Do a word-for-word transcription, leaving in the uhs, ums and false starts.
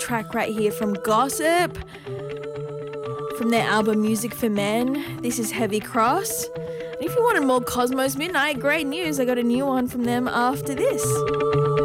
track right here from Gossip, from their album Music for Men. This is Heavy Cross. And if you wanted more Cosmos Midnight, great news. I got a new one from them after this.